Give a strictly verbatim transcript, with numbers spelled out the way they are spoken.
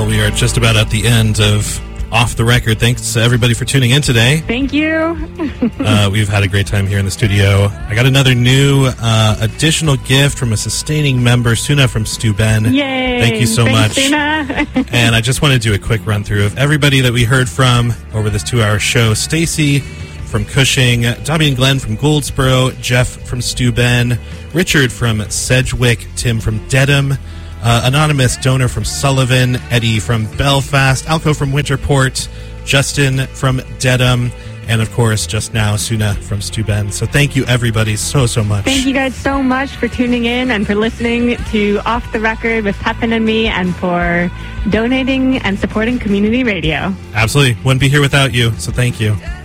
we are just about at the end of Off the Record. Thanks to everybody for tuning in today. Thank you. uh, we've had a great time here in the studio. I got another new uh, additional gift from a sustaining member, Suna from Steuben. Yay. Thank you so Thanks, much. Suna. And I just want to do a quick run through of everybody that we heard from over this two-hour show. Stacy from Cushing, Dobby and Glenn from Goldsboro, Jeff from Steuben, Richard from Sedgwick, Tim from Dedham, Uh, anonymous donor from Sullivan, Eddie from Belfast, Alco from Winterport, Justin from Dedham, and of course, just now, Suna from Steuben. So thank you, everybody, so, so much. Thank you guys so much for tuning in and for listening to Off the Record with Pepin and me, and for donating and supporting community radio. Absolutely. Wouldn't be here without you, so thank you.